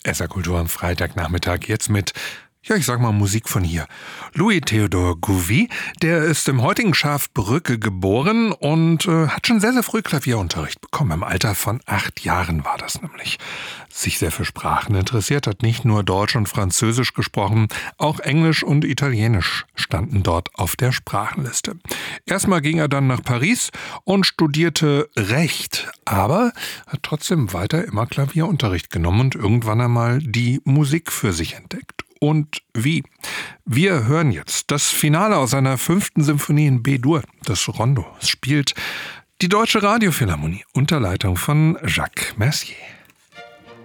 SR Kultur am Freitagnachmittag jetzt mit, ja, ich sag mal Musik von hier. Louis Theodor Gouvi, der ist im heutigen Schafbrücke geboren und hat schon sehr, sehr früh Klavierunterricht bekommen. Im Alter von 8 Jahren war das nämlich. Sich sehr für Sprachen interessiert, hat nicht nur Deutsch und Französisch gesprochen, auch Englisch und Italienisch standen dort auf der Sprachenliste. Erstmal ging er dann nach Paris und studierte Recht, aber hat trotzdem weiter immer Klavierunterricht genommen und irgendwann einmal die Musik für sich entdeckt. Und wie? Wir hören jetzt das Finale aus seiner 5. Symphonie in B-Dur, das Rondo. Es spielt die Deutsche Radiophilharmonie unter Leitung von Jacques Mercier.